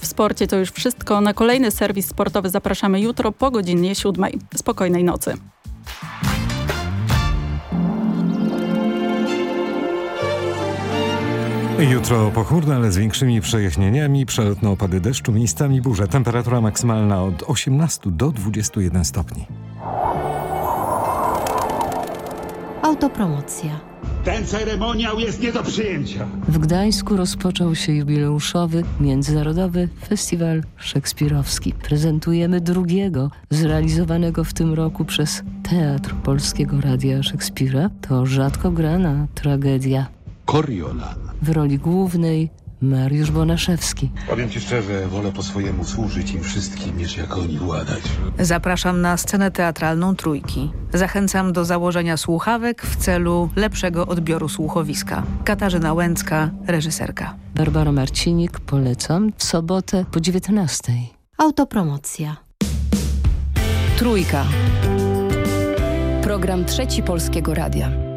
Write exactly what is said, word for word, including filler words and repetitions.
sporcie to już wszystko. Na kolejny serwis sportowy zapraszamy jutro po godzinie siódmej. Spokojnej nocy. Jutro pochmurno, ale z większymi przejaśnieniami, przelotne opady deszczu, miejscami burze. Temperatura maksymalna od osiemnastu do dwudziestu jeden stopni. Autopromocja. Ten ceremoniał jest nie do przyjęcia. W Gdańsku rozpoczął się jubileuszowy Międzynarodowy Festiwal Szekspirowski. Prezentujemy drugiego, zrealizowanego w tym roku przez Teatr Polskiego Radia Szekspira. To rzadko grana tragedia. Coriolan. W roli głównej Mariusz Bonaszewski. Powiem ci szczerze, wolę po swojemu służyć im wszystkim, niż jak oni władać. Zapraszam na scenę teatralną Trójki. Zachęcam do założenia słuchawek w celu lepszego odbioru słuchowiska. Katarzyna Łęcka, reżyserka. Barbara Marcinik, polecam, w sobotę po dziewiętnastej. Autopromocja. Trójka. Program Trzeci Polskiego Radia.